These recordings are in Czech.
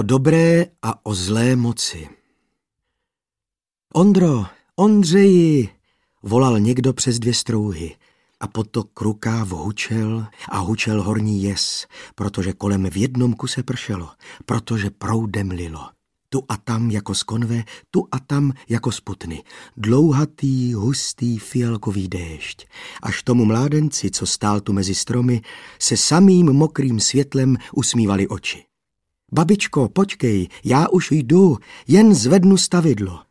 dobré a o zlé moci. Ondro, Ondřeji, volal někdo přes 2 strouhy a potok Rukáv hučel a hučel horní jes, protože kolem v jednom kuse pršelo, protože proudem lilo. Tu a tam jako z konve, tu a tam jako z putny. Dlouhatý, hustý, fialkový déšť. Až tomu mládenci, co stál tu mezi stromy, se samým mokrým světlem usmívali oči. Babičko, počkej, já už jdu, jen zvednu stavidlo.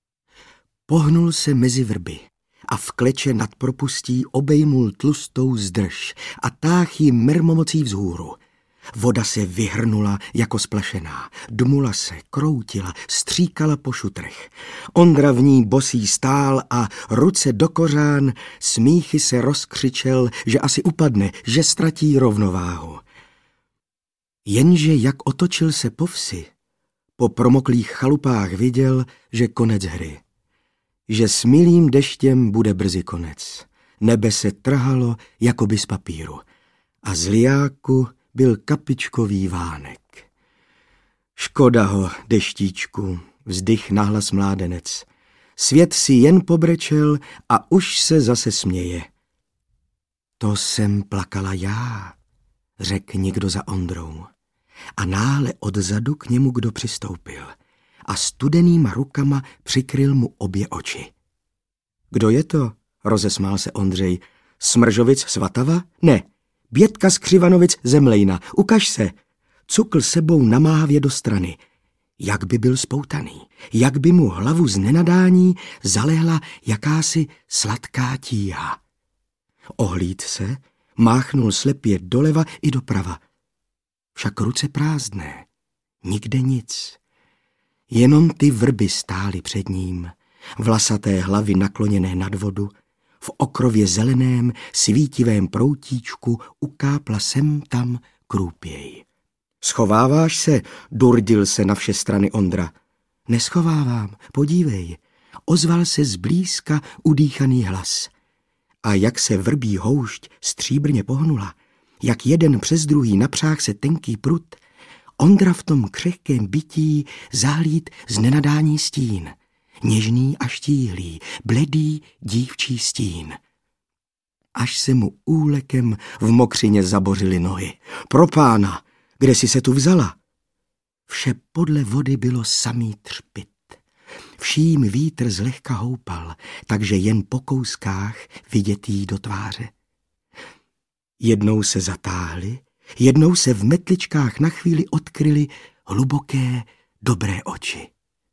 Pohnul se mezi vrby a v kleče nad propustí obejmul tlustou zdrž a táh ji mermomocí vzhůru. Voda se vyhrnula jako splašená, dmula se, kroutila, stříkala po šutrech. Ondra v ní bosý stál a ruce do kořán, smíchy se rozkřičel, že asi upadne, že ztratí rovnováhu. Jenže jak otočil se po vsi, po promoklých chalupách viděl, že konec hry. Že s milým deštěm bude brzy konec. Nebe se trhalo jakoby z papíru a z lijáku byl kapičkový vánek. Škoda ho, deštíčku, vzdych nahlas mládenec. Svět si jen pobrečel a už se zase směje. To jsem plakala já, řekl někdo za Ondrou. A náhle odzadu k němu kdo přistoupil a studenýma rukama přikryl mu obě oči. Kdo je to? Rozesmál se Ondřej. Smržovic Svatava? Ne, Bětka z Křivanovic Zemlejna. Ukaž se. Cukl sebou namáhavě do strany. Jak by byl spoutaný, jak by mu hlavu z nenadání zalehla jakási sladká tíha. Ohlíd se, máchnul slepě doleva i doprava. Však ruce prázdné, nikde nic. Jenom ty vrby stály před ním, vlasaté hlavy nakloněné nad vodu, v okrově zeleném, svítivém proutíčku ukápla sem tam krůpěj. Schováváš se, durdil se na vše strany Ondra. Neschovávám, podívej, ozval se zblízka udýchaný hlas. A jak se vrbí houšť stříbrně pohnula, jak jeden přes druhý napřáh se tenký prut, Ondra v tom křehkém bytí zahlíd z nenadání stín. Něžný a štíhlý, bledý dívčí stín. Až se mu úlekem v mokřině zabořily nohy. Pro pána, kde jsi se tu vzala? Vše podle vody bylo samý třpyt. Vším vítr zlehka houpal, takže jen po kouskách vidět jí do tváře. Jednou se zatáhly, jednou se v metličkách na chvíli odkryly hluboké, dobré oči.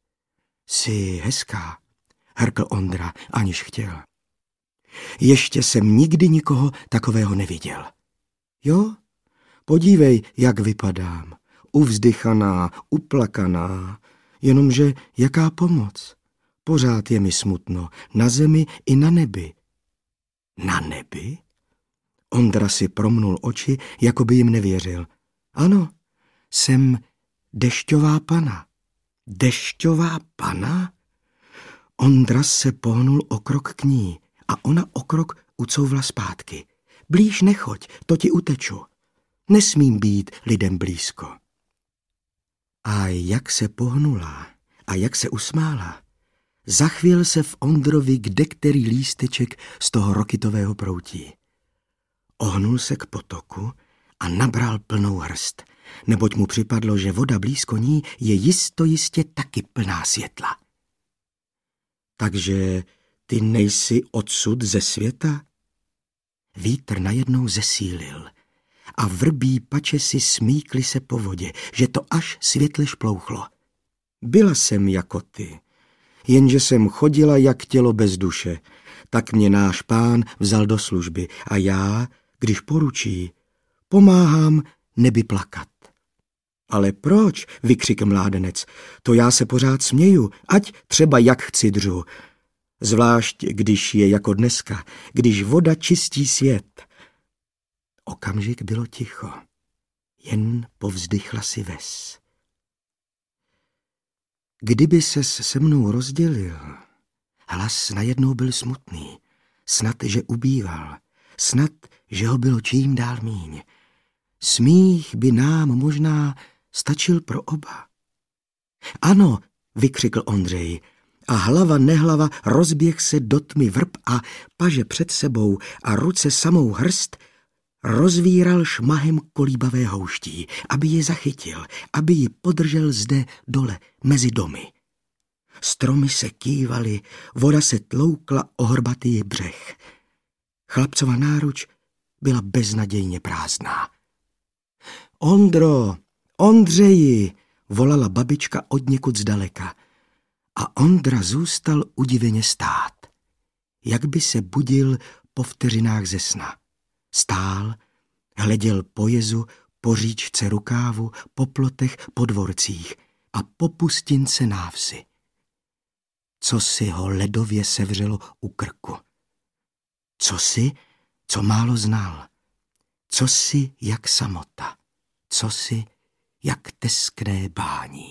Jsi hezká, hrkl Ondra, aniž chtěl. Ještě jsem nikdy nikoho takového neviděl. Jo, podívej, jak vypadám. Uvzdychaná, uplakaná, jenomže jaká pomoc. Pořád je mi smutno, na zemi i na nebi. Na nebi? Ondra si promnul oči, jako by jim nevěřil. Ano, jsem dešťová pana. Dešťová pana? Ondra se pohnul o krok k ní a ona o krok ucouvla zpátky. Blíž nechoď, to ti uteču. Nesmím být lidem blízko. A jak se pohnula a jak se usmála, zachvěl se v Ondrovi kdekterý lísteček z toho rokytového proutí. Ohnul se k potoku a nabral plnou hrst, neboť mu připadlo, že voda blízko ní je jistě taky plná světla. Takže ty nejsi odsud ze světa? Vítr najednou zesílil a vrbí pačesy smíkly se po vodě, že to až světle šplouchlo. Byla jsem jako ty, jenže jsem chodila jak tělo bez duše, tak mě náš pán vzal do služby a já, když poručí, pomáhám nebi plakat. Ale proč, vykřikl mládenec, to já se pořád směju, ať třeba jak chci dřu. Zvlášť, když je jako dneska, když voda čistí svět. Okamžik bylo ticho, jen povzdychla si ves. Kdyby ses se mnou rozdělil, hlas najednou byl smutný, snad, že ubýval, snad, že ho bylo čím dál míň. Smích by nám možná stačil pro oba. Ano, vykřikl Ondřej. A hlava nehlava rozběh se do tmy vrb a paže před sebou a ruce samou hrst rozvíral šmahem kolíbavé houští, aby ji zachytil, aby ji podržel zde dole mezi domy. Stromy se kývaly, voda se tloukla o hrbatý břeh. Chlapcova náruč byla beznadějně prázdná. Ondro, Ondřeji, volala babička odněkud zdaleka. A Ondra zůstal udiveně stát, jak by se budil po vteřinách ze sna. Stál, hleděl po jezu, po říčce Rukávu, po plotech, po dvorcích a po pustince návsi. Cosi ho ledově sevřelo u krku. Cosi, co málo znal. Cosi jak samota. Cosi jak teskné bání.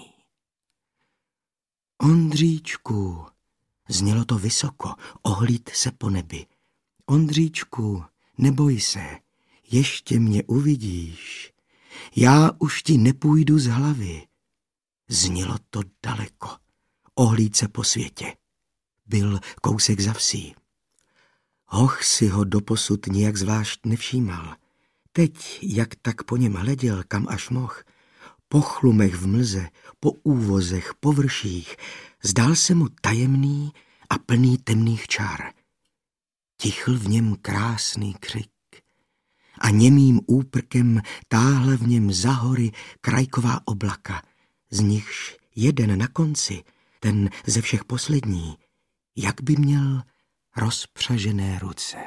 Ondříčku, znělo to vysoko, ohlíd se po nebi. Ondříčku, neboj se, ještě mě uvidíš. Já už ti nepůjdu z hlavy. Znělo to daleko, ohlíd se po světě. Byl kousek za vsí. Hoch si ho doposud nijak zvlášť nevšímal. Teď, jak tak po něm hleděl, kam až mohl, po chlumech v mlze, po úvozech, po vrších, zdál se mu tajemný a plný temných čar. Tichl v něm krásný křik a němým úprkem táhla v něm za hory krajková oblaka, z nichž jeden na konci, ten ze všech poslední, jak by měl rozpřažené ruce.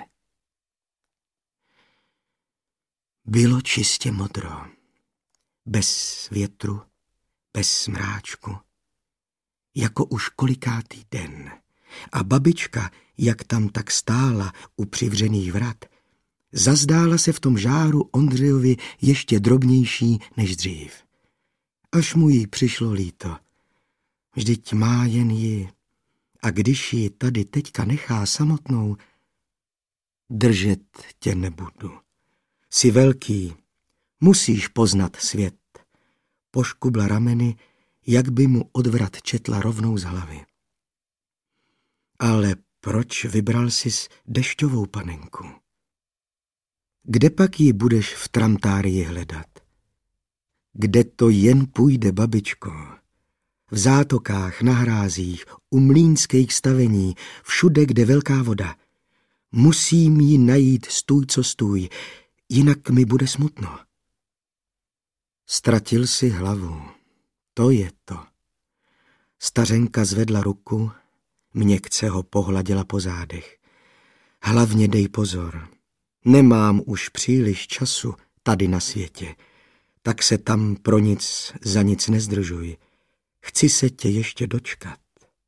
Bylo čistě modro, bez větru, bez smráčku, jako už kolikátý den. A babička, jak tam tak stála u přivřených vrat, zazdála se v tom žáru Ondřejovi ještě drobnější než dřív. Až mu jí přišlo líto. Vždyť má jen ji, a když ji tady teďka nechá samotnou, držet tě nebudu. Jsi velký, musíš poznat svět. Poškubla rameny, jak by mu odvrat četla rovnou z hlavy. Ale proč vybral sis dešťovou panenku? Kde pak ji budeš v tramtárii hledat? Kde to jen půjde, babičko? V zátokách, na hrázích, u mlýnských stavení, všude, kde velká voda. Musím ji najít stůj co stůj, jinak mi bude smutno. Ztratil si hlavu, to je to. Stařenka zvedla ruku, měkce ho pohladila po zádech. Hlavně dej pozor, nemám už příliš času tady na světě, tak se tam pro nic za nic nezdržuj. Chci se tě ještě dočkat.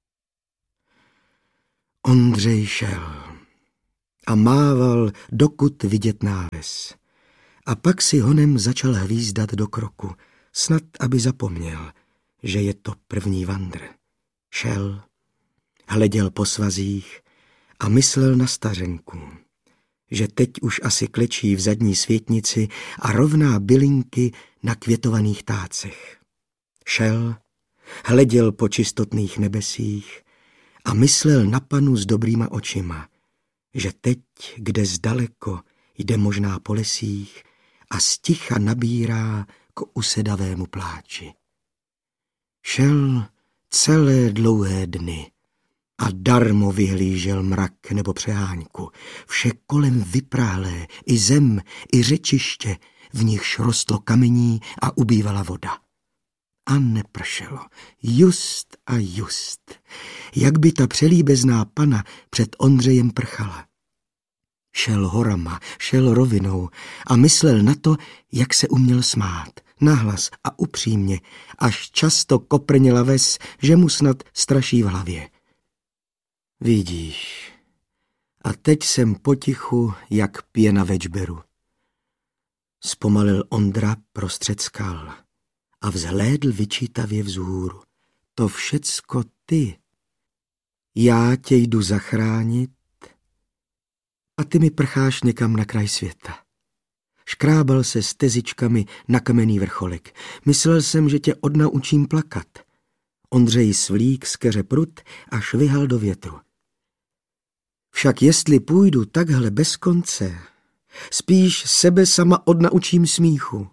Ondřej šel a mával, dokud vidět náves. A pak si honem začal hvízdat do kroku, snad aby zapomněl, že je to první vandr. Šel, hleděl po svazích a myslel na stařenku, že teď už asi klečí v zadní světnici a rovná bylinky na květovaných tácech. Šel, hleděl po čistotných nebesích a myslel na Panu s dobrýma očima, že teď, kde zdaleko jde možná po lesích a sticha nabírá k usedavému pláči. Šel celé dlouhé dny a darmo vyhlížel mrak nebo přeháňku. Vše kolem vyprálé, i zem, i řečiště, v nichž rostlo kamení a ubývala voda. A nepršelo, just a just, jak by ta přelíbezná Pana před Ondřejem prchala. Šel horama, šel rovinou a myslel na to, jak se uměl smát, nahlas a upřímně, až často koprněla ves, že mu snad straší v hlavě. Vidíš, a teď jsem potichu, jak pěna ve džberu. Zpomalil Ondra prostřed skal a vzhlédl vyčítavě vzhůru. To všecko ty. Já tě jdu zachránit a ty mi prcháš někam na kraj světa. Škrábal se stezičkami na kamenný vrcholek. Myslel jsem, že tě odnaučím plakat. Ondřej svlík z keře prut a švihal do větru. Však jestli půjdu takhle bez konce, spíš sebe sama odnaučím smíchu.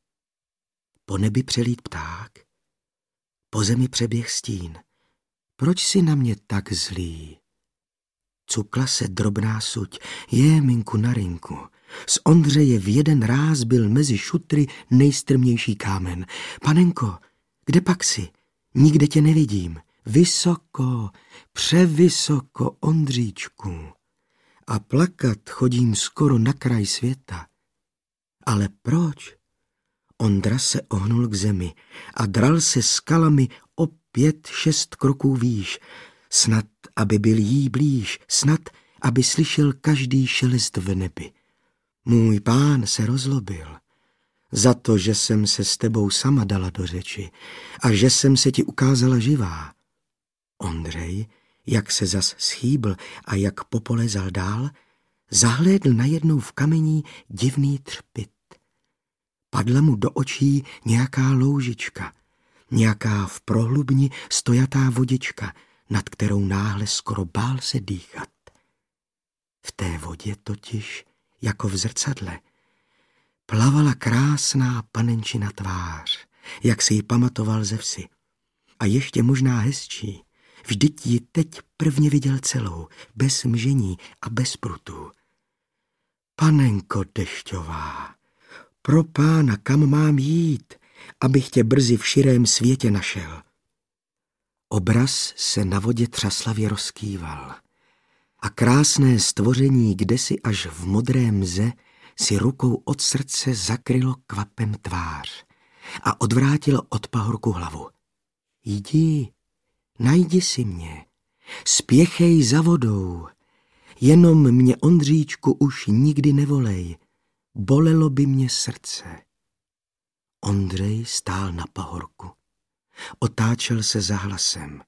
Po nebi přelít pták, po zemi přeběh stín. Proč si na mě tak zlý? Cukla se drobná suť, minku na rinku. Z Ondřeje v jeden ráz byl mezi šutry nejstrmější kámen. Panenko, kde pak si? Nikde tě nevidím. Vysoko, převysoko, Ondříčku. A plakat chodím skoro na kraj světa. Ale proč? Ondra se ohnul k zemi a dral se skalami o 5-6 kroků výš. Snad, aby byl jí blíž, snad, aby slyšel každý šelest v nebi. Můj pán se rozlobil za to, že jsem se s tebou sama dala do řeči a že jsem se ti ukázala živá. Ondřej, jak se zas schýbl a jak popolezal dál, zahlédl najednou v kamení divný třpyt. Padla mu do očí nějaká loužička, nějaká v prohlubni stojatá vodička, nad kterou náhle skoro bál se dýchat. V té vodě totiž, jako v zrcadle, plavala krásná panenčina tvář, jak si ji pamatoval ze vsi. A ještě možná hezčí, vždyť ji teď prvně viděl celou, bez mžení a bez prutů. Panenko dešťová, pro pána, kam mám jít, abych tě brzy v širém světě našel? Obraz se na vodě třaslavě rozkýval a krásné stvoření kdesi až v modré mze si rukou od srdce zakrylo kvapem tvář a odvrátilo od pahorku hlavu. Jdi, najdi si mě, spěchej za vodou, jenom mě, Ondříčku, už nikdy nevolej, bolelo by mě srdce. Ondřej stál na pahorku, otáčel se za hlasem.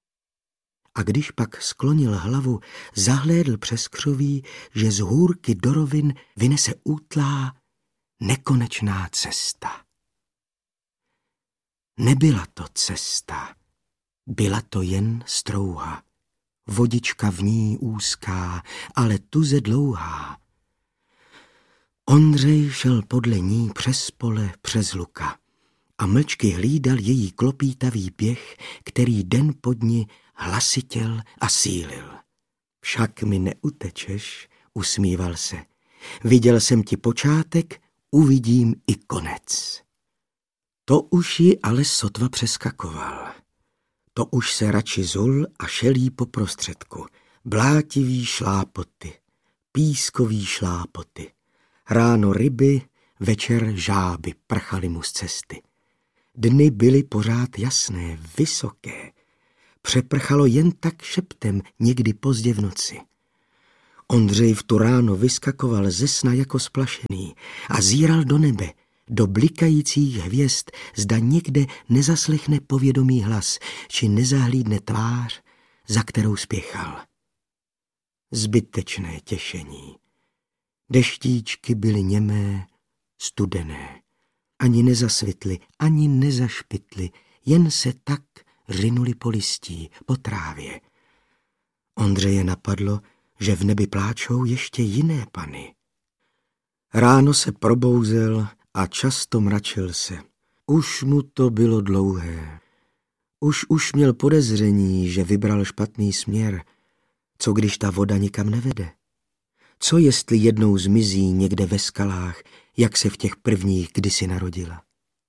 A když pak sklonil hlavu, zahlédl přes křoví, že z hůrky do rovin vynese útlá, nekonečná cesta. Nebyla to cesta, byla to jen strouha, vodička v ní úzká, ale tuze dlouhá. Ondřej šel podle ní přes pole, přes luka a mlčky hlídal její klopítavý běh, který den po dni hlasitěl a sílil. Však mi neutečeš, usmíval se. Viděl jsem ti počátek, uvidím i konec. To už ji ale sotva přeskakoval. To už se radši zul a šel jí po prostředku. Blátivý šlápoty, pískový šlápoty. Ráno ryby, večer žáby prchaly mu z cesty. Dny byly pořád jasné, vysoké. Přeprchalo jen tak šeptem, někdy pozdě v noci. Ondřej v tu ráno vyskakoval ze sna jako splašený a zíral do nebe, do blikajících hvězd, zda někde nezaslechne povědomý hlas, či nezahlídne tvář, za kterou spěchal. Zbytečné těšení. Deštíčky byly němé, studené. Ani nezasvitly, ani nezašpitly, jen se tak řinuli po listí, po trávě. Ondřeje napadlo, že v nebi pláčou ještě jiné pany. Ráno se probouzel a často mračil se. Už mu to bylo dlouhé. Už měl podezření, že vybral špatný směr. Co když ta voda nikam nevede? Co jestli jednou zmizí někde ve skalách, jak se v těch prvních kdysi narodila?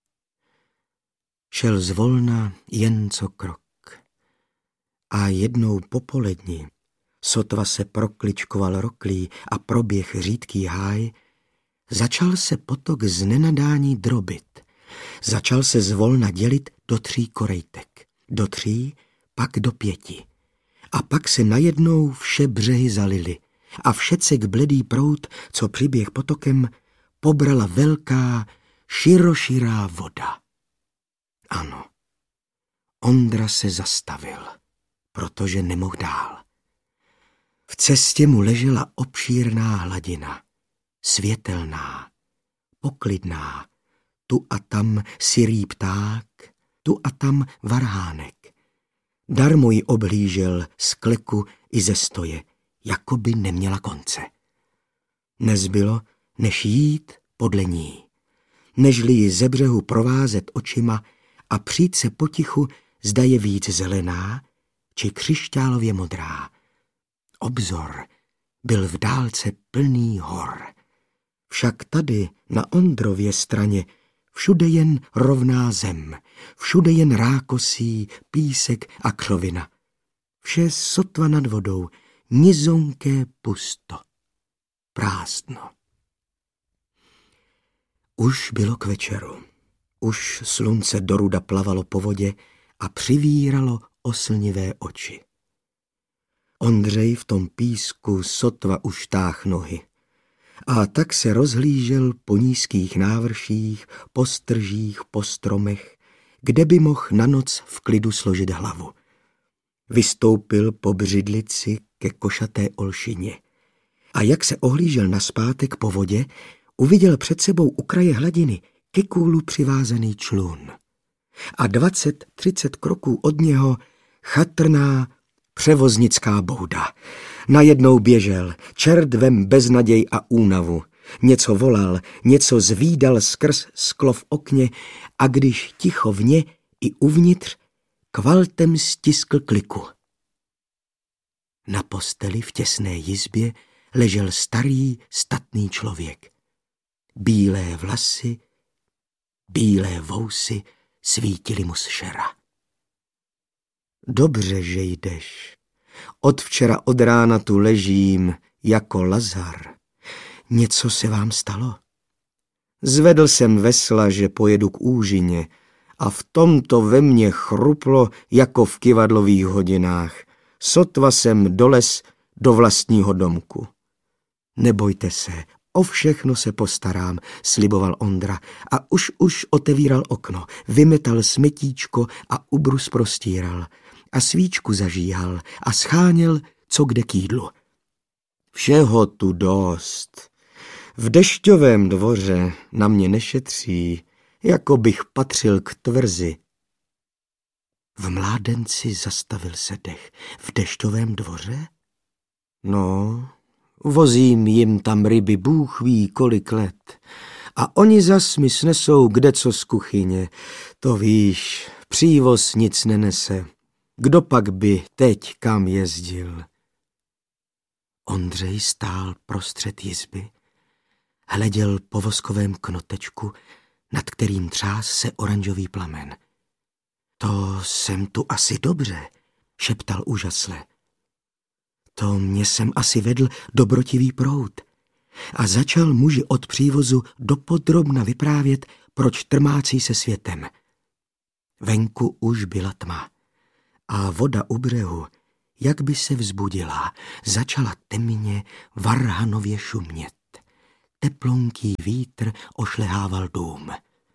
Šel zvolna jen co krok. A jednou popoledni, sotva se prokličkoval roklí a proběh řídký háj, začal se potok z nenadání drobit. Začal se zvolna dělit do 3 korejtek. Do 3, pak do 5. A pak se najednou vše břehy zalily a všecek bledý proud, co přiběh potokem, pobrala velká, široširá voda. Ano, Ondra se zastavil, protože nemohl dál. V cestě mu ležela obšírná hladina, světelná, poklidná, tu a tam sirý pták, tu a tam varhánek. Darmo ji oblížel z kleku i ze stoje, jako by neměla konce. Nezbylo, než jít podle ní, nežli ji ze břehu provázet očima a přijít se potichu, zda je víc zelená či křišťálově modrá. Obzor byl v dálce plný hor. Však tady na Ondrově straně všude jen rovná zem, všude jen rákosí, písek a křovina. Vše sotva nad vodou, nizonké pusto, prázdno. Už bylo k večeru. Už slunce doruda plavalo po vodě a přivíralo oslnivé oči. Ondřej v tom písku sotva už táh nohy. A tak se rozhlížel po nízkých návrších, po stržích, po stromech, kde by mohl na noc v klidu složit hlavu. Vystoupil po břidlici ke košaté olšině. A jak se ohlížel nazpátek po vodě, uviděl před sebou u kraje hladiny ke kůlu přivázaný člun. A 20-30 kroků od něho chatrná převoznická bouda. Najednou běžel, čerdvem beznaděj a únavu. Něco volal, něco zvídal skrz sklo v okně a když ticho vně i uvnitř, kvaltem stiskl kliku. Na posteli v těsné jizbě ležel starý, statný člověk. Bílé vlasy, bílé vousy svítily mu z šera. Dobře, že jdeš. Od včera od rána tu ležím jako Lazar. Něco se vám stalo? Zvedl jsem vesla, že pojedu k úžině a v tomto ve mně chruplo jako v kyvadlových hodinách. Sotva jsem dolez do vlastního domku. Nebojte se, o všechno se postarám, sliboval Ondra a už otevíral okno, vymetal smetíčko a ubrus prostíral a svíčku zažíhal a scháněl co kde k jídlu. Všeho tu dost. V dešťovém dvoře na mě nešetří, jako bych patřil k tvrzi. V mládenci zastavil se dech. V dešťovém dvoře? No, vozím jim tam ryby bůh ví kolik let. A oni zas mi snesou kdeco z kuchyně. To víš, přívoz nic nenese. Kdo pak by teď kam jezdil? Ondřej stál prostřed jizby, hleděl po voskovém knotečku, nad kterým třás se oranžový plamen. To jsem tu asi dobře, šeptal úžasle. To mě sem asi vedl dobrotivý proud. A začal muži od přívozu dopodrobna vyprávět, proč trmácí se světem. Venku už byla tma a voda u břehu, jak by se vzbudila, začala temně varhanově šumět. Teplonký vítr ošlehával dům.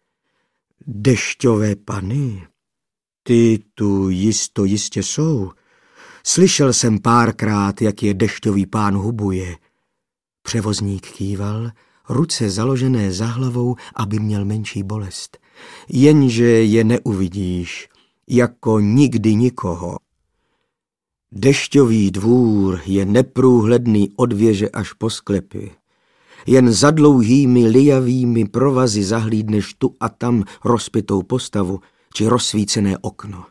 Dešťové pany, ty tu jistě jsou. Slyšel jsem párkrát, jak je dešťový pán hubuje. Převozník kýval, ruce založené za hlavou, aby měl menší bolest. Jenže je neuvidíš, jako nikdy nikoho. Dešťový dvůr je neprůhledný od věže až po sklepy. Jen za dlouhými lijavými provazy zahlídneš tu a tam rozpitou postavu či rozsvícené okno.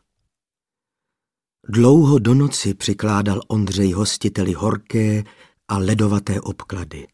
Dlouho do noci přikládal Ondřej hostiteli horké a ledovaté obklady.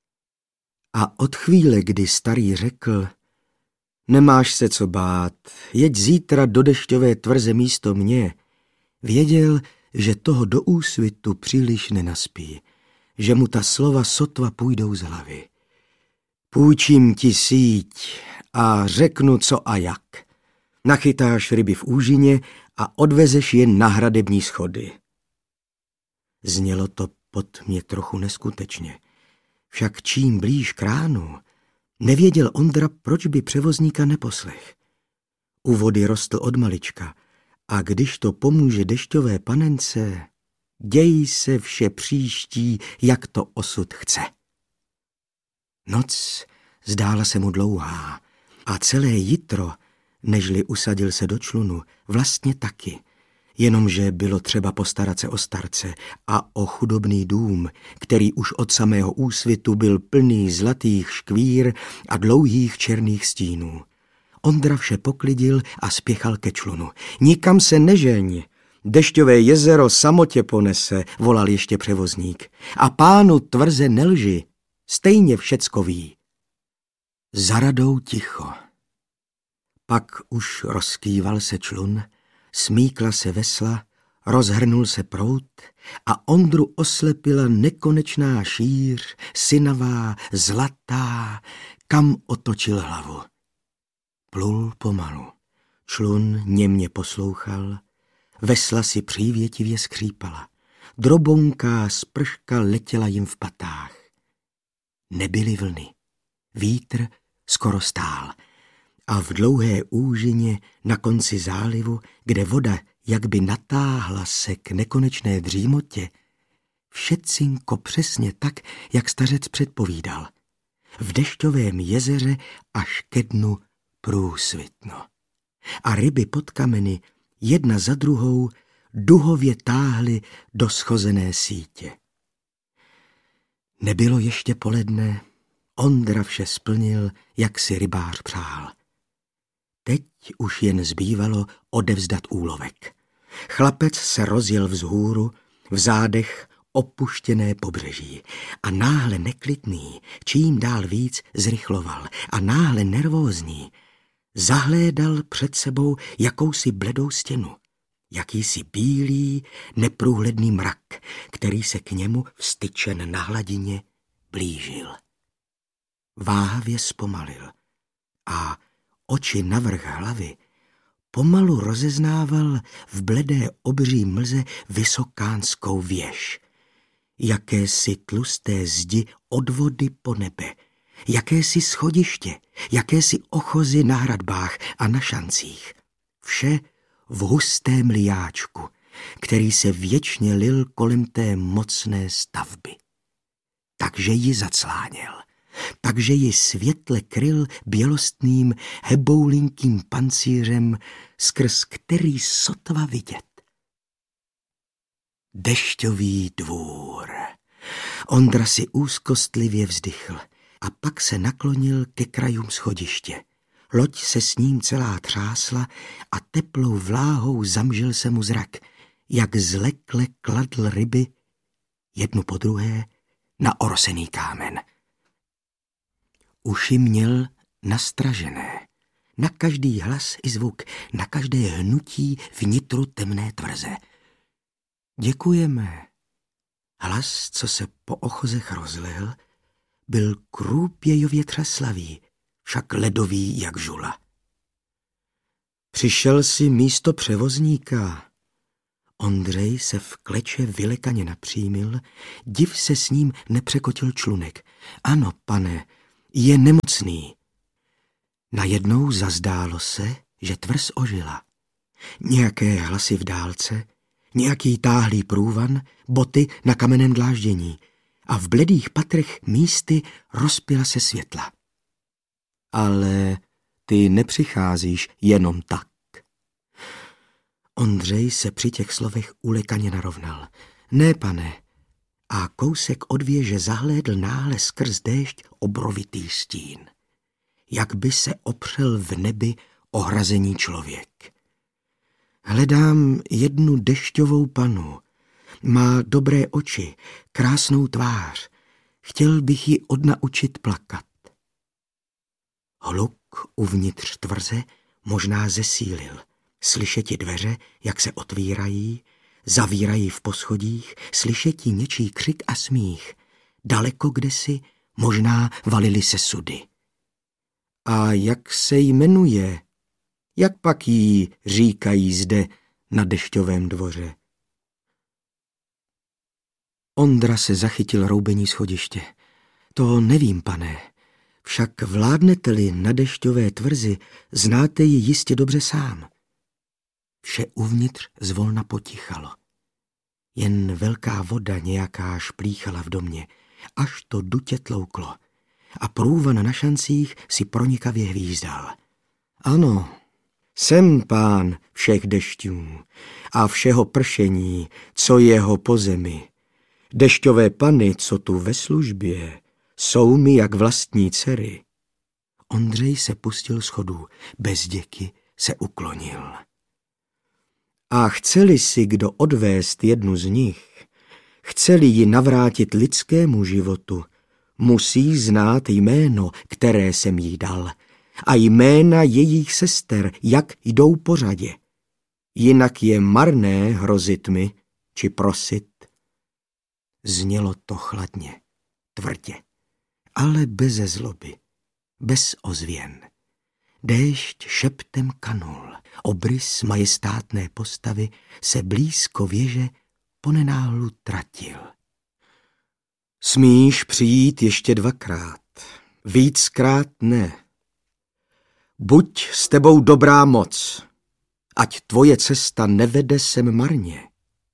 A od chvíle, kdy starý řekl, nemáš se co bát, jeď zítra do dešťové tvrze místo mě, věděl, že toho do úsvitu příliš nenaspí, že mu ta slova sotva půjdou z hlavy. Půjčím ti síť a řeknu co a jak. Nachytáš ryby v úžině a odvezeš je na hradební schody. Znělo to pod mě trochu neskutečně. Však čím blíž k ránu, nevěděl Ondra, proč by převozníka neposlech. U vody rostl od malička a když to pomůže dešťové panence, děj se vše příští, jak to osud chce. Noc zdála se mu dlouhá a celé jitro, nežli usadil se do člunu, vlastně taky. Jenomže bylo třeba postarat se o starce a o chudobný dům, který už od samého úsvitu byl plný zlatých škvír a dlouhých černých stínů. Ondra vše poklidil a spěchal ke člunu. Nikam se nežeň, Dešťové jezero samotě ponese, volal ještě převozník. A pánu tvrze nelži, stejně všecko ví. Za radou ticho. Pak už rozkýval se člun, smíkla se vesla, rozhrnul se proud a Ondru oslepila nekonečná šíř, synavá, zlatá, kam otočil hlavu. Plul pomalu, člun němě poslouchal, vesla si přívětivě skřípala, drobounká sprška letěla jim v patách. Nebyly vlny, vítr skoro stál a v dlouhé úžině na konci zálivu, kde voda jakby natáhla se k nekonečné dřímotě, všetcinko přesně tak, jak stařec předpovídal. V dešťovém jezeře až ke dnu průsvitno. A ryby pod kameny jedna za druhou duhově táhly do schozené sítě. Nebylo ještě poledne, Ondra vše splnil, jak si rybář přál. Teď už jen zbývalo odevzdat úlovek. Chlapec se rozjel vzhůru, v zádech opuštěné pobřeží a náhle neklidný, čím dál víc zrychloval a náhle nervózní, zahlédal před sebou jakousi bledou stěnu, jakýsi bílý, neprůhledný mrak, který se k němu vstyčen na hladině blížil. Váhavě zpomalil a oči navrch hlavy pomalu rozeznával v bledé obří mlze vysokánskou věž, jakési tlusté zdi od vody po nebe, jakési schodiště, jakési ochozy na hradbách a na šancích. Vše v hustém liáčku, který se věčně lil kolem té mocné stavby. Takže ji zacláněl, takže ji světle kryl bělostným heboulinkým pancířem, skrz který sotva vidět. Dešťový dvůr. Ondra si úzkostlivě vzdychl a pak se naklonil ke krajům schodiště. Loď se s ním celá třásla a teplou vláhou zamžil se mu zrak, jak zlekle kladl ryby jednu po druhé na orosený kámen. Uši měl nastražené, na každý hlas i zvuk, na každé hnutí vnitru temné tvrze. Děkujeme. Hlas, co se po ochozech rozlehl, byl krůpějově třaslavý, však ledový jak žula. Přišel si místo převozníka. Ondřej se v kleče vylekaně napřímil, div se s ním nepřekotil člunek. Ano, pane, je nemocný. Najednou zazdálo se, že tvrz ožila. Nějaké hlasy v dálce, nějaký táhlý průvan, boty na kamenném dláždění a v bledých patrech místy rozpěla se světla. Ale ty nepřicházíš jenom tak. Ondřej se při těch slovech ulekaně narovnal. Ne, pane. A kousek od věže zahlédl náhle skrz déšť obrovitý stín. Jak by se opřel v nebi ohrazení člověk. Hledám jednu dešťovou panu. Má dobré oči, krásnou tvář. Chtěl bych ji odnaučit plakat. Hluk uvnitř tvrze možná zesílil. Slyšeti dveře, jak se otvírají, zavírají v poschodích, slyšeti něčí křik a smích. Daleko kdesi možná valily se sudy. A jak se jmenuje? Jak pak jí říkají zde na dešťovém dvoře? Ondra se zachytil roubení schodiště. To nevím, pane. Však vládnete-li na dešťové tvrzi, znáte ji jistě dobře sám. Vše uvnitř zvolna potichalo. Jen velká voda nějaká šplíchala v domě, až to dutě tlouklo a průvan na šancích si pronikavě hvízdal. Ano, jsem pán všech dešťů a všeho pršení, co jeho po zemi. Dešťové panny, co tu ve službě, jsou mi jak vlastní dcery. Ondřej se pustil schodů, bez děky se uklonil. A chce-li si kdo odvést jednu z nich, chce-li ji navrátit lidskému životu, musí znát jméno, které jsem jí dal, a jména jejich sester, jak jdou po řadě. Jinak je marné hrozit mi, či prosit. Znělo to chladně, tvrdě, ale beze zloby, bez ozvěn. Déšť šeptem kanul, obrys majestátné postavy se blízko věže ponenáhlu tratil. Smíš přijít ještě dvakrát, víckrát ne. Buď s tebou dobrá moc, ať tvoje cesta nevede sem marně.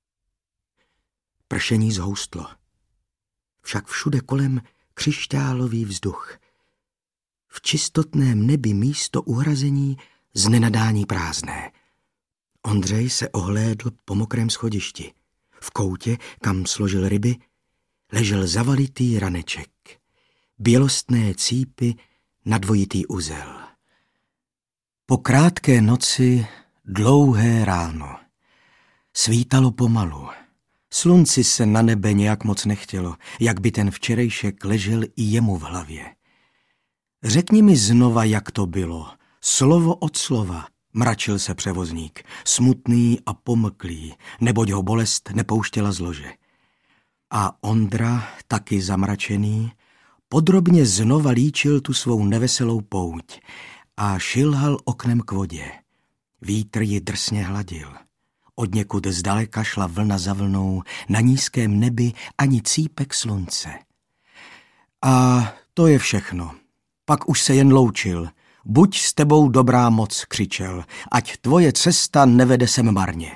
Pršení zhoustlo, však všude kolem křišťálový vzduch. V čistotném nebi místo uhrazení znenadání prázdné. Ondřej se ohlédl po mokrém schodišti. V koutě, kam složil ryby, ležel zavalitý raneček. Bělostné cípy na dvojitý uzel. Po krátké noci dlouhé ráno. Svítalo pomalu. Slunci se na nebe nějak moc nechtělo, jak by ten včerejšek ležel i jemu v hlavě. Řekni mi znova, jak to bylo, slovo od slova, mračil se převozník, smutný a pomlklý, neboť ho bolest nepouštěla z lože. A Ondra, taky zamračený, podrobně znova líčil tu svou neveselou pouť a šilhal oknem k vodě. Vítr ji drsně hladil. Odněkud zdaleka šla vlna za vlnou, na nízkém nebi ani cípek slunce. A to je všechno. Pak už se jen loučil. Buď s tebou dobrá moc, křičel, ať tvoje cesta nevede sem marně.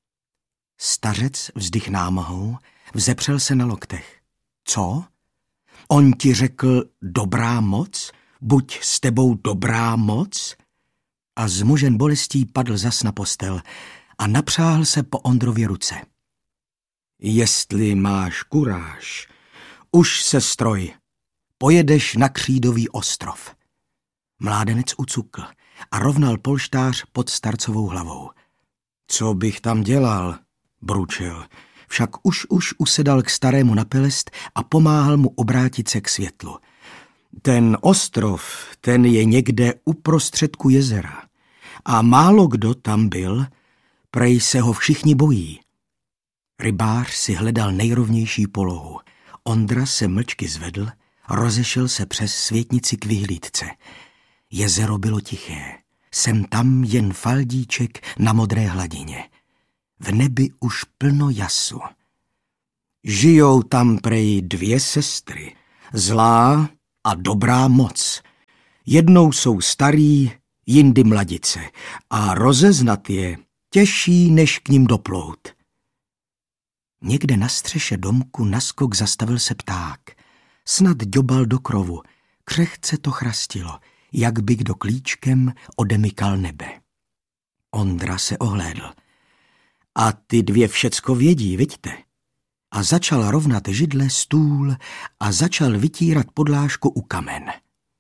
Stařec vzdych námahou, vzepřel se na loktech. Co? On ti řekl dobrá moc? Buď s tebou dobrá moc? A zmužen bolestí padl zas na postel a napřáhl se po Ondrově ruce. Jestli máš kuráž, už se stroj, pojedeš na Křídový ostrov. Mládenec ucukl a rovnal polštář pod starcovou hlavou. Co bych tam dělal, bručil, však už usedal k starému na pelest a pomáhal mu obrátit se k světlu. Ten ostrov, ten je někde uprostředku jezera a málo kdo tam byl, prej se ho všichni bojí. Rybář si hledal nejrovnější polohu. Ondra se mlčky zvedl, rozešel se přes světnici k vyhlídce. Jezero bylo tiché, sem tam jen faldíček na modré hladině. V nebi už plno jasu. Žijou tam prej dvě sestry, zlá a dobrá moc. Jednou jsou starý, jindy mladice a rozeznat je těžší, než k ním doplout. Někde na střeše domku naskok zastavil se pták. Snad ďobal do krovu, křehce to chrastilo, jak by kdo klíčkem odemykal nebe. Ondra se ohlédl. A ty dvě všecko vědí, viďte? A začal rovnat židle, stůl a začal vytírat podlážku u kamen.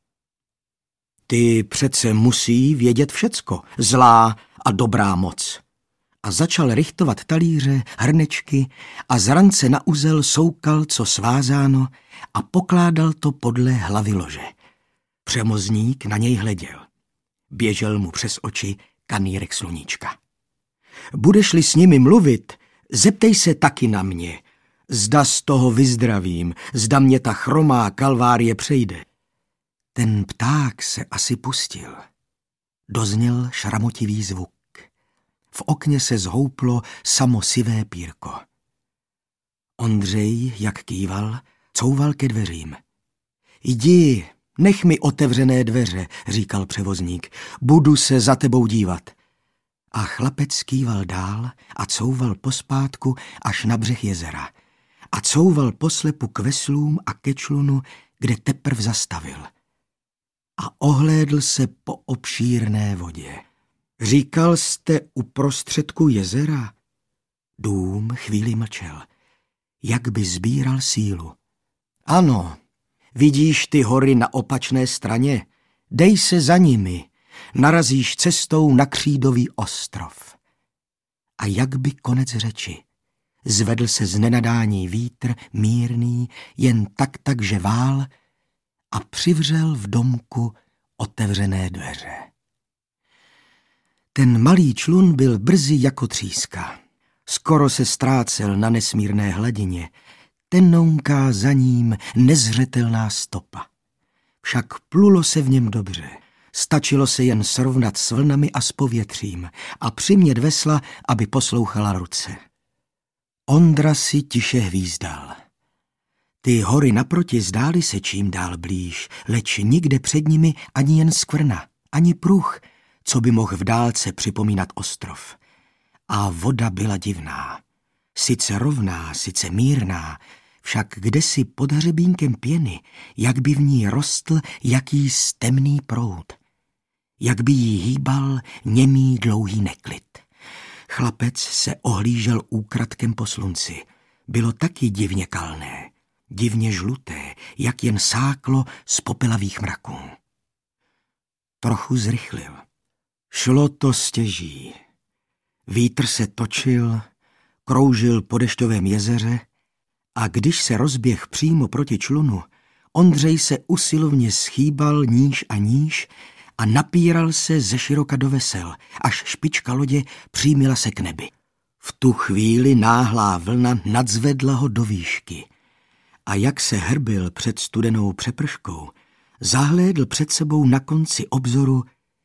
Ty přece musí vědět všecko, zlá a dobrá moc. A začal richtovat talíře, hrnečky a z rance na uzel soukal, co svázáno, a pokládal to podle hlavy lože. Přemozník na něj hleděl. Běžel mu přes oči kanýrek sluníčka. Budeš-li s nimi mluvit, zeptej se taky na mě. Zda z toho vyzdravím, zda mě ta chromá kalvárie přejde. Ten pták se asi pustil. Dozněl šramotivý zvuk. V okně se zhouplo samo sivé pírko. Ondřej, jak kýval, couval ke dveřím. Jdi, nech mi otevřené dveře, říkal převozník, budu se za tebou dívat. A chlapec kýval dál a couval pospátku až na břeh jezera. A couval poslepu k veslům a ke člunu, kde teprv zastavil. A ohlédl se po obšírné vodě. Říkal jste uprostředku jezera? Dům chvíli mlčel, jak by sbíral sílu. Ano, vidíš ty hory na opačné straně? Dej se za nimi, narazíš cestou na Křídový ostrov. A jak by konec řeči. Zvedl se z nenadání vítr, mírný, jen tak žvál a přivřel v domku otevřené dveře. Ten malý člun byl brzy jako tříska. Skoro se ztrácel na nesmírné hladině, tenounká za ním nezřetelná stopa. Však plulo se v něm dobře, stačilo se jen srovnat s vlnami a s povětřím a přimět vesla, aby poslouchala ruce. Ondra si tiše hvízdal. Ty hory naproti zdály se čím dál blíž, leč nikde před nimi ani jen skvrna, ani pruh, co by mohl v dálce připomínat ostrov. A voda byla divná. Sice rovná, sice mírná, však kdesi pod hřebínkem pěny, jak by v ní rostl jakýs temný proud. Jak by jí hýbal němý dlouhý neklid. Chlapec se ohlížel úkradkem po slunci. Bylo taky divně kalné, divně žluté, jak jen sáklo z popelavých mraků. Trochu zrychlil. Šlo to stěží. Vítr se točil, kroužil po dešťovém jezeře a když se rozběh přímo proti člunu, Ondřej se usilovně schýbal níž a níž a napíral se ze široka do vesel, až špička lodě přímila se k nebi. V tu chvíli náhlá vlna nadzvedla ho do výšky a jak se hrbil před studenou přeprškou, zahlédl před sebou na konci obzoru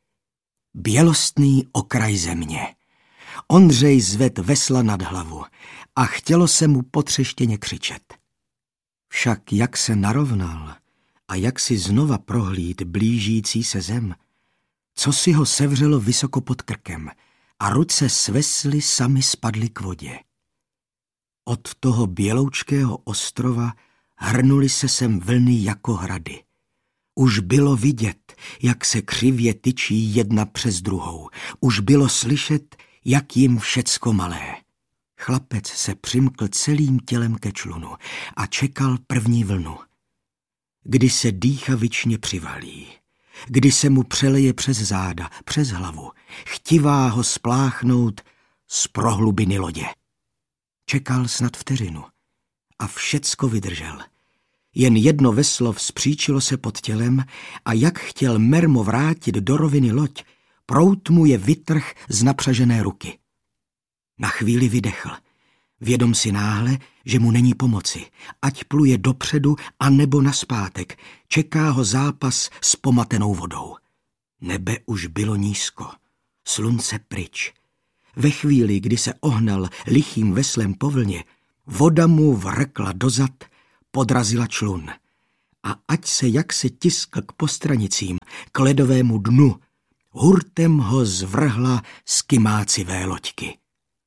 bělostný okraj země. Ondřej zved vesla nad hlavu a chtělo se mu potřeštěně křičet. Však jak se narovnal a jak si znova prohlíd blížící se zem, co si ho sevřelo vysoko pod krkem a ruce s vesly sami spadly k vodě. Od toho běloučkého ostrova hrnuly se sem vlny jako hrady. Už bylo vidět, jak se křivě tyčí jedna přes druhou. Už bylo slyšet, jak jim všecko malé. Chlapec se přimkl celým tělem ke člunu a čekal první vlnu. Kdy se dýchavičně přivalí, kdy se mu přeleje přes záda, přes hlavu, chtivá ho spláchnout z prohlubiny lodě. Čekal snad vteřinu a všecko vydržel. Jen jedno veslo vzpříčilo se pod tělem a jak chtěl mermo vrátit do roviny loď, proud mu je vytrh z napřažené ruky. Na chvíli vydechl, vědom si náhle, že mu není pomoci, ať pluje dopředu a nebo naspátek, čeká ho zápas s pomatenou vodou. Nebe už bylo nízko, slunce pryč. Ve chvíli, kdy se ohnal lichým veslem po vlně, voda mu vrkla dozad, podrazila člun. A ať se jak se tiskl k postranicím, k ledovému dnu, hurtem ho zvrhla z kymácivé loďky.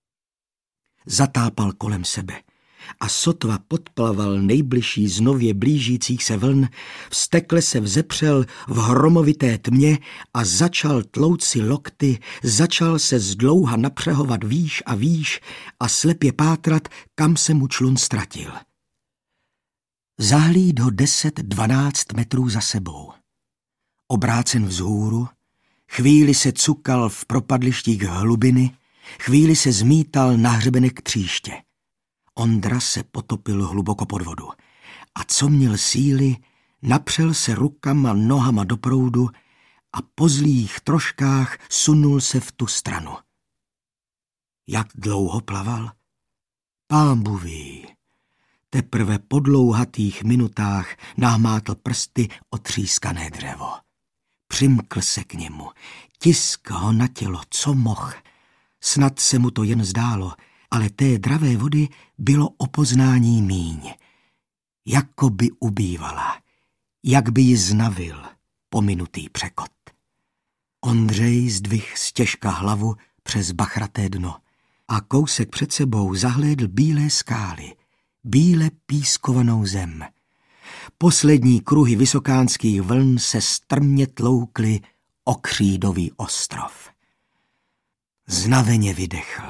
Zatápal kolem sebe a sotva podplaval nejbližší z nově blížících se vln, vztekle se vzepřel v hromovité tmě a začal tlouct si lokty, začal se zdlouha napřehovat výš a výš a slepě pátrat, kam se mu člun ztratil. Zahlíd ho 10-12 metrů za sebou. Obrácen vzhůru, chvíli se cukal v propadlištích hlubiny, chvíli se zmítal na hřebenek tříště. Ondra se potopil hluboko pod vodu a co měl síly, napřel se rukama, nohama do proudu a po zlých troškách sunul se v tu stranu. Jak dlouho plaval? Pánbůh ví. Teprve po dlouhatých minutách nahmátl prsty otřískané dřevo. Přimkl se k němu, tiskl ho na tělo, co mohl. Snad se mu to jen zdálo, ale té dravé vody bylo o poznání míň. Jako by ubývala, jak by ji znavil pominutý překot. Ondřej zdvih stěžka hlavu přes bachraté dno a kousek před sebou zahlédl bílé skály, bíle pískovanou zem. Poslední kruhy vysokánských vln se strmě tloukly o Křídový ostrov. Znaveně vydechl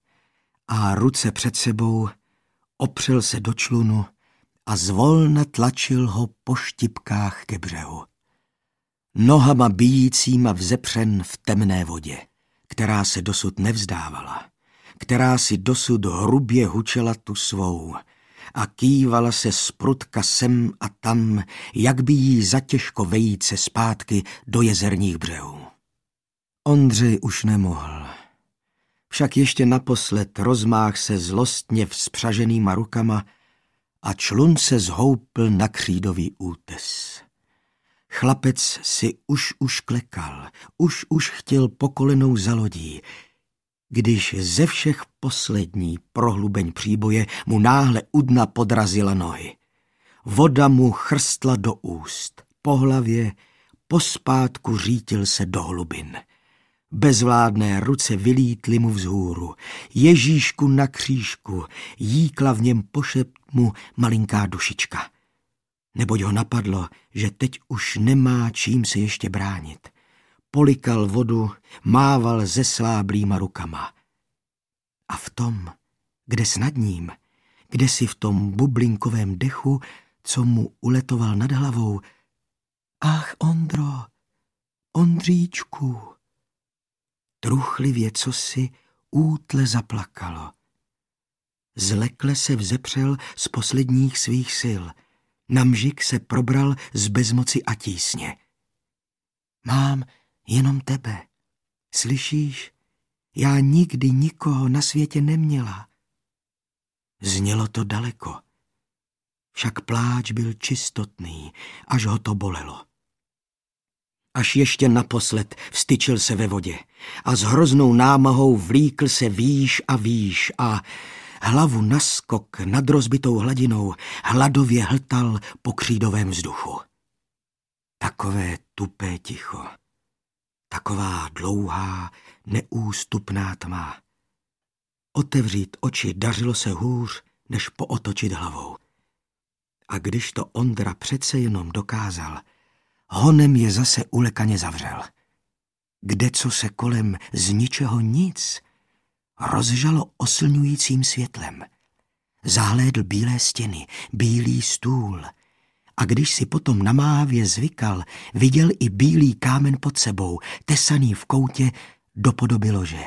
a ruce před sebou opřel se do člunu a zvolna tlačil ho po štipkách ke břehu. Nohama bijícíma vzepřen v temné vodě, která se dosud nevzdávala, která si dosud hrubě hučela tu svou a kývala se zprutka sem a tam, jak by jí zatěžko vejít se zpátky do jezerních břehů. Ondřej už nemohl. Však ještě naposled rozmáh se zlostně vzpřaženýma rukama a člun se zhoupl na křídový útes. Chlapec si už klekal, už chtěl po kolenou za lodí, když ze všech poslední prohlubeň příboje mu náhle u dna podrazila nohy. Voda mu chrstla do úst, po hlavě, pospátku řítil se do hlubin. Bezvládné ruce vylítly mu vzhůru. Ježíšku na křížku, jíkla v něm po šeptmu malinká dušička. Neboť ho napadlo, že teď už nemá čím se ještě bránit. Polikal vodu, mával zesláblýma rukama. A v tom, kde s nad ním, kde si v tom bublinkovém dechu, co mu uletoval nad hlavou, ach, Ondro, Ondříčku, truchlivě cosi útle zaplakalo. Zlekle se vzepřel z posledních svých sil. Na mžik se probral z bezmoci a tísně. Mám jenom tebe. Slyšíš? Já nikdy nikoho na světě neměla. Znělo to daleko. Však pláč byl čistotný, až ho to bolelo. Až ještě naposled vstyčil se ve vodě a s hroznou námahou vlíkl se výš a výš a hlavu naskok nad rozbitou hladinou hladově hltal po křídovém vzduchu. Takové tupé ticho, taková dlouhá, neústupná tma. Otevřít oči dařilo se hůř, než pootočit hlavou. A když to Ondra přece jenom dokázal, honem je zase ulekaně zavřel. Kdeco se kolem z ničeho nic rozžalo oslňujícím světlem. Zahlédl bílé stěny, bílý stůl a když si potom namáhavě zvykal, viděl i bílý kámen pod sebou, tesaný v koutě do podoby lože.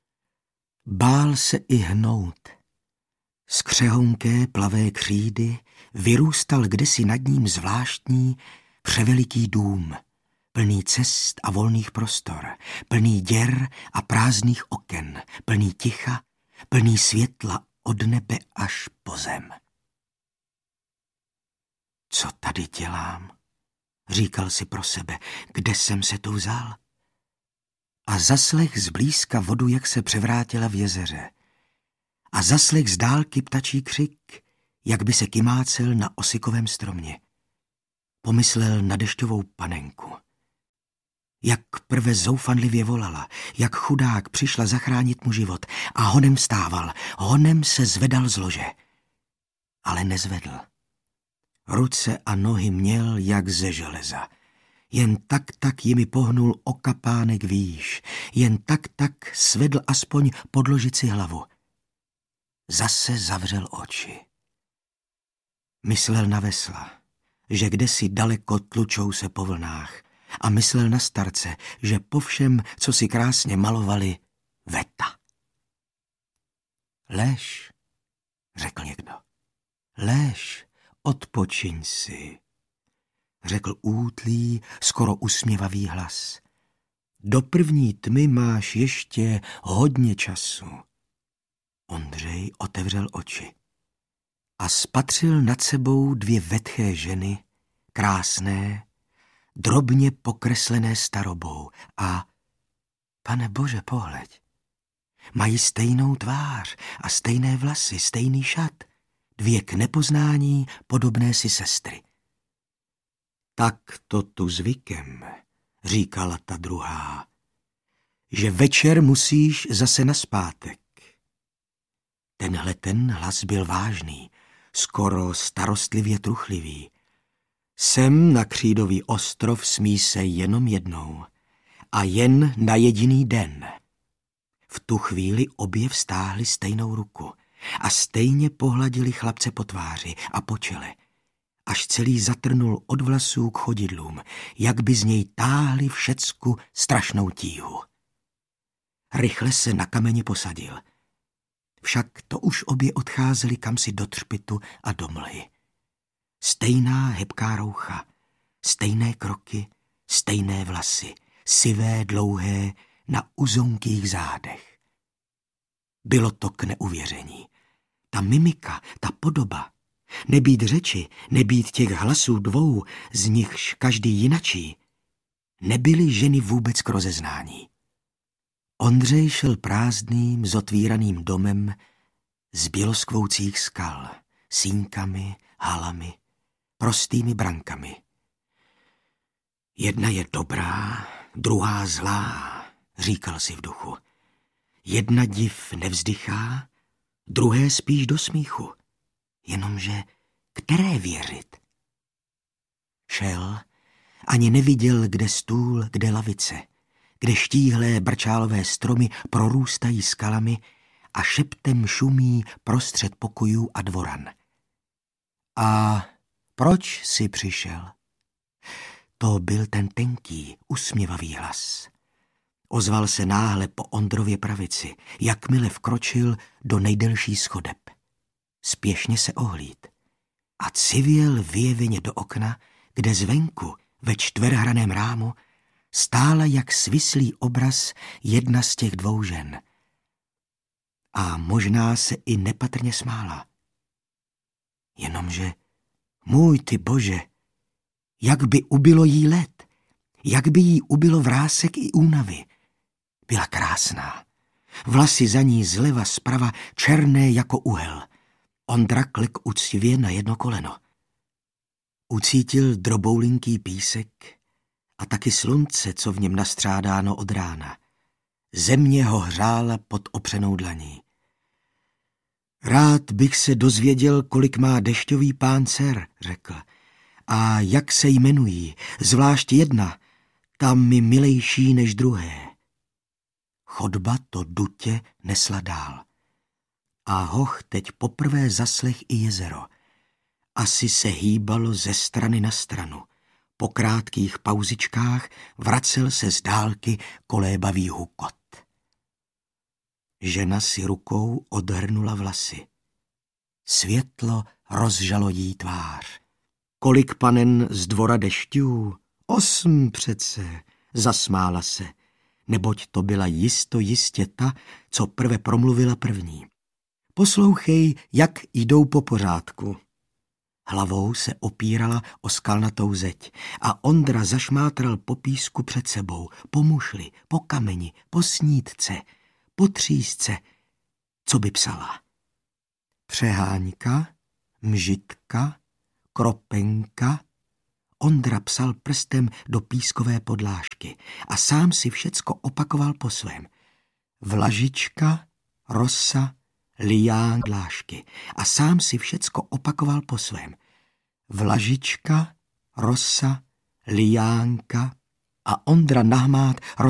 Bál se i hnout. Z křehonké plavé křídy vyrůstal kdesi nad ním zvláštní, převeliký dům, plný cest a volných prostor, plný děr a prázdných oken, plný ticha, plný světla od nebe až po zem. Co tady dělám? Říkal si pro sebe, kde jsem se tu vzal? A zaslech zblízka vodu, jak se převrátila v jezeře. A zaslech z dálky ptačí křik, jak by se kymácel na osikovém stromě. Pomyslel na dešťovou panenku. Jak prve zoufanlivě volala, jak chudák přišla zachránit mu život a honem vstával, honem se zvedal z lože. Ale nezvedl. Ruce a nohy měl jak ze železa. Jen tak jimi pohnul o kapánek výš, jen tak svedl aspoň podložit si hlavu. Zase zavřel oči. Myslel na vesla, že kdesi daleko tlučou se po vlnách, a myslel na starce, že po všem, co si krásně malovali, veta. Lež, řekl někdo. Lež, odpočiň si, řekl útlý, skoro usměvavý hlas. Do první tmy máš ještě hodně času. Ondřej otevřel oči a spatřil nad sebou dvě vetché ženy, krásné, drobně pokreslené starobou a, pane Bože, pohleď, mají stejnou tvář a stejné vlasy, stejný šat, dvě k nepoznání podobné si sestry. Tak to tu zvykem, říkala ta druhá, že večer musíš zase naspátek. Tenhle ten hlas byl vážný, skoro starostlivě truchlivý. Sem na Křídový ostrov smí se jenom jednou a jen na jediný den. V tu chvíli obě vztáhly stejnou ruku a stejně pohladili chlapce po tváři a po čele, až celý zatrnul od vlasů k chodidlům, jak by z něj táhli všecku strašnou tíhu. Rychle se na kameni posadil. Však to už obě odcházeli kamsi do třpitu a do mlhy. Stejná hebká roucha, stejné kroky, stejné vlasy, sivé, dlouhé, na uzonkých zádech. Bylo to k neuvěření. Ta mimika, ta podoba, nebýt řeči, nebýt těch hlasů dvou, z nichž každý jinačí, nebyly ženy vůbec k rozeznání. Ondřej šel prázdným, zotvíraným domem z běloskvoucích skal, sínkami, halami, prostými brankami. Jedna je dobrá, druhá zlá, říkal si v duchu. Jedna div nevzdychá, druhé spíš do smíchu. Jenomže které věřit? Šel, ani neviděl, kde stůl, kde lavice, kde štíhlé brčálové stromy prorůstají skalami a šeptem šumí prostřed pokojů a dvoran. A proč jsi přišel? To byl ten tenký, usměvavý hlas. Ozval se náhle po Ondrově pravici, jakmile vkročil do nejdelší schodeb. Spěšně se ohlíd a civěl vyjeveně do okna, kde zvenku, ve čtverhraném rámu, stála jak svislý obraz jedna z těch dvou žen. A možná se i nepatrně smála. Jenomže, můj ty Bože, jak by ubylo jí let, jak by jí ubylo vrásek i únavy. Byla krásná. Vlasy za ní zleva zprava černé jako uhel. Ondra klek uctivě na jedno koleno. Ucítil droboulinký písek a taky slunce, co v něm nastřádáno od rána. Země ho hřála pod opřenou dlaní. Rád bych se dozvěděl, kolik má dešťový pán dcer, řekl. A jak se jmenují, zvlášť jedna, tam mi milejší než druhé. Chodba to dutě nesla dál. A hoch teď poprvé zaslech i jezero. Asi se hýbalo ze strany na stranu. Po krátkých pauzičkách vracel se z dálky kolébavý hukot. Žena si rukou odhrnula vlasy. Světlo rozžalo jí tvář. Kolik panen z dvora dešťů? 8 přece, zasmála se, neboť to byla jistě ta, co prve promluvila první. Poslouchej, jak jdou po pořádku. Hlavou se opírala o skalnatou zeď a Ondra zašmátral po písku před sebou, po mušli, po kameni, po snítce, po třísce. Co by psala? Přeháňka, mžitka, kropenka. Ondra psal prstem do pískové podlážky a sám si všecko opakoval po svém. Vlažička, rosa, lián, dlášky a sám si všecko opakoval po svém. Vlažička, rosa, liánka a Ondra nahmát